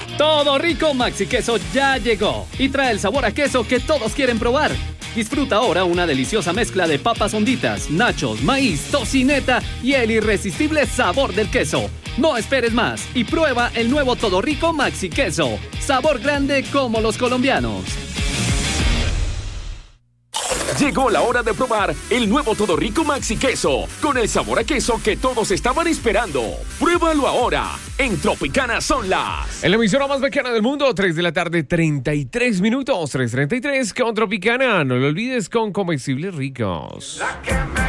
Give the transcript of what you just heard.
Todo Rico Maxi Queso ya llegó y trae el sabor a queso que todos quieren probar. Disfruta ahora una deliciosa mezcla de papas honditas, nachos, maíz, tocineta y el irresistible sabor del queso. No esperes más y prueba el nuevo Todo Rico Maxi Queso. Sabor grande como los colombianos. Llegó la hora de probar el nuevo Todo Rico Maxi Queso, con el sabor a queso que todos estaban esperando. Pruébalo ahora. En Tropicana son las... En la emisora más bacana del mundo, 3 de la tarde, 33 minutos, 3:33 con Tropicana. No lo olvides, con comestibles ricos.